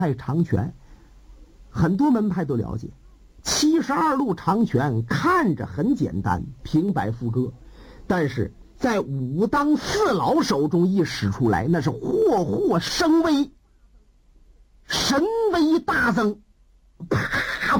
派长拳，很多门派都了解。72路长拳看着很简单，平白副歌，但是在武当四老手中一使出来，那是霍霍生威，神威大增，啪！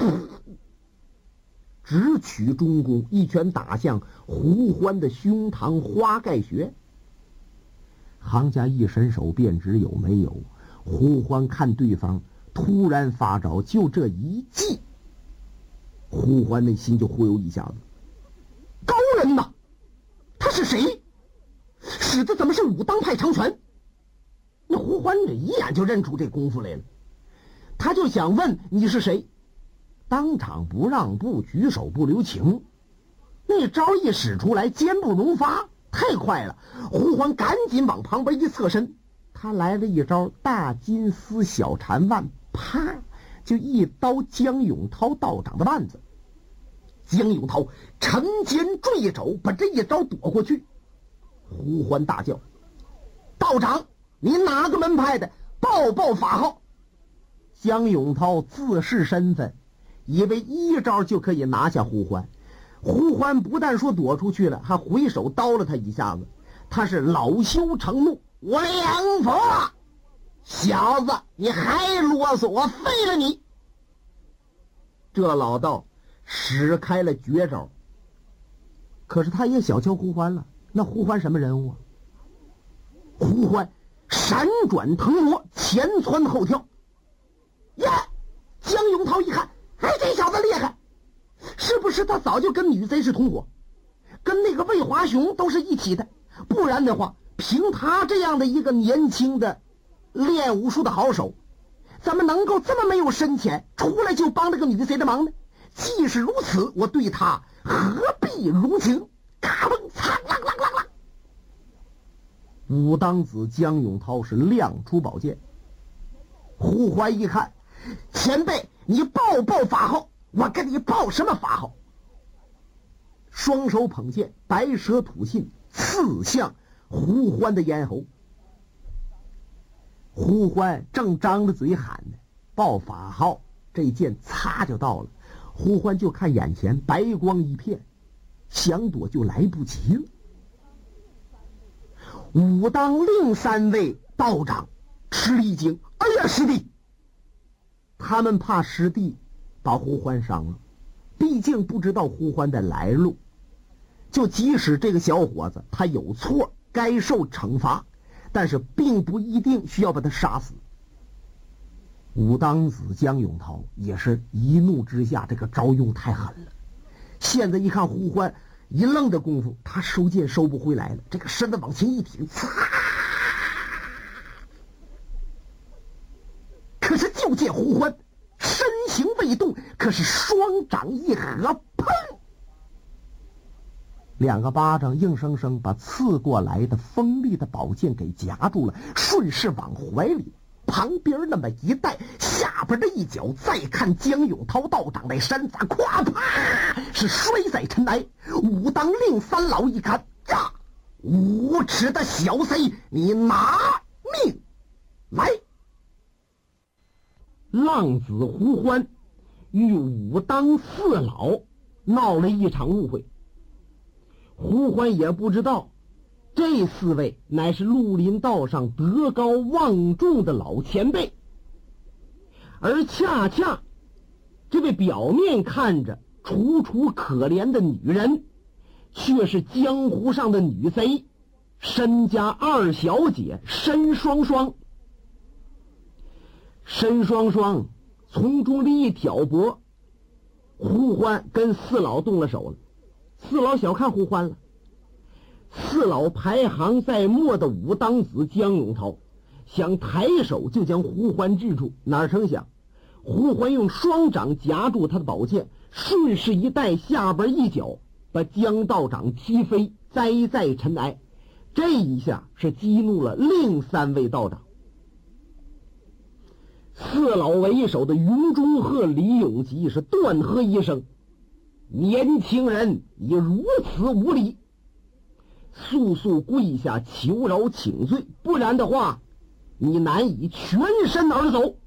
直取中宫，一拳打向胡欢的胸膛花盖穴。行家一伸手便知有没有。胡欢看对方突然发着，就这一记，胡欢内心就忽悠一下子，高人呐，他是谁？使的怎么是武当派长拳？那胡欢这一眼就认出这功夫来了，他就想问你是谁，当场不让步，举手不留情。那招一使出来，坚不容发，太快了。胡欢赶紧往旁边一侧身，他来了一招大金丝小缠腕，啪，就一刀江永涛道长的腕子。江永涛沉肩坠肘，把这一招躲过去。胡欢大叫：道长，你哪个门派的？报报法号。江永涛自恃身份，以为一招就可以拿下胡欢。胡欢不但说躲出去了，还回手刀了他一下子。他是恼羞成怒：我良佛，小子，你还啰嗦，我废了你！这老道使开了绝招，可是他也小瞧胡欢了。那胡欢什么人物啊？胡欢闪转腾挪，前窜后跳。呀！江永涛一看，哎，这小子厉害，是不是他早就跟女贼是同伙，跟那个魏华雄都是一起的？不然的话，凭他这样的一个年轻的练武术的好手，怎么能够这么没有深浅，出来就帮这个女贼的忙呢？既是如此，我对他何必如情？嘎嘣嚓啷啷啷啷！武当子江永涛是亮出宝剑。胡怀一看，前辈，你报报法号！我跟你报什么法号？双手捧剑，白蛇吐信，刺向胡欢的咽喉。胡欢正张着嘴喊呢，报法号，这剑擦就到了。胡欢就看眼前白光一片，想躲就来不及了。武当另3位道长吃了一惊，哎呀，师弟！他们怕师弟把胡欢伤了，毕竟不知道胡欢的来路，就即使这个小伙子他有错该受惩罚，但是并不一定需要把他杀死。武当子江永涛也是一怒之下，这个招用太狠了。现在一看胡欢一愣的功夫，他收剑收不回来了，这个身子往前一挺，可是就见胡欢身形未动，可是双掌一合，砰！两个巴掌硬生生把刺过来的锋利的宝剑给夹住了，顺势往怀里旁边那么一带，下边的一脚，再看江永涛道长那身子，咵啪是摔在尘埃。武当令3老一看，呀，无耻的小贼，你拿命来！浪子胡欢与武当4老闹了一场误会。胡欢也不知道这4位乃是绿林道上德高望重的老前辈，而恰恰这位表面看着楚楚可怜的女人，却是江湖上的女贼申家2小姐申双双。申双双从中一挑拨，胡欢跟4老动了手了。4老小看胡欢了。4老排行在末的武当子江永涛想抬手就将胡欢制住，哪成想胡欢用双掌夹住他的宝剑，顺势一带，下边一脚把江道长踢飞，栽在尘埃。这一下是激怒了另3位道长。4老为首的云中鹤李永吉是断喝一声：年轻人已如此无礼，速速跪下求饶请罪，不然的话你难以全身而走。